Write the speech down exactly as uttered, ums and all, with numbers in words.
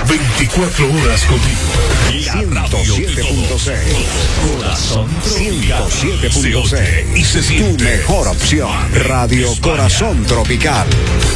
veinticuatro horas contigo. ciento siete punto seis. Corazón ciento siete punto seis. y se siente. Tu mejor opción. Radio Corazón Tropical.